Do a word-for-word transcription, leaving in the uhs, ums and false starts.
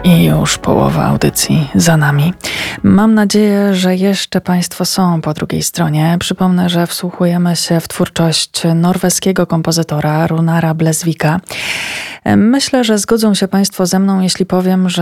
I już połowa audycji za nami. Mam nadzieję, że jeszcze Państwo są po drugiej stronie. Przypomnę, że wsłuchujemy się w twórczość norweskiego kompozytora Runara Blesvika. Myślę, że zgodzą się Państwo ze mną, jeśli powiem, że